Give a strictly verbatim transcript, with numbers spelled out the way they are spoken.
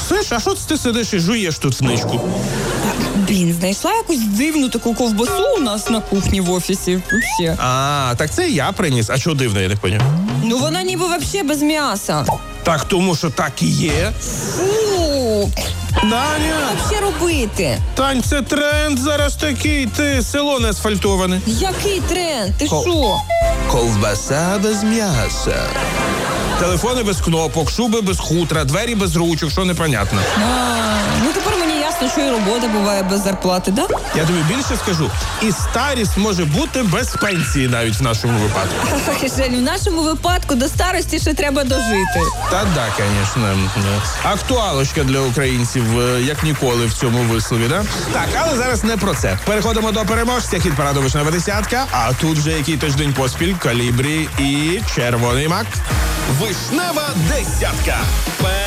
Слиш, а що ти сидиш і жуєш тут в ничку? Блін, знайшла якусь дивну таку ковбасу у нас на кухні в офісі. Вообще. А, так це я приніс. А чого дивно, я не поняв? Ну вона ніби вообще без м'яса. Так, тому що так і є. Фу, Таня! що ще робити? Тань, це тренд зараз такий, ти, село не асфальтоване. Який тренд? Ти Ко- що? Ковбаса без м'яса. Телефони без кнопок, шуби без хутра, двері без ручок, що непонятно. А, ну тепер мені ясно, що і робота буває без зарплати, да? Я тобі більше скажу, і старість може бути без пенсії навіть в нашому випадку. Жаль, в нашому випадку до старості ще треба дожити. Та да, звісно. Актуалочка для українців, е, як ніколи в цьому вислові, да? Так, але зараз не про це. Переходимо до переможця. Хіт параду «Вишнева десятка», а тут вже який тиждень поспіль Калібрі і Червоний Мак. Вишнева десятка.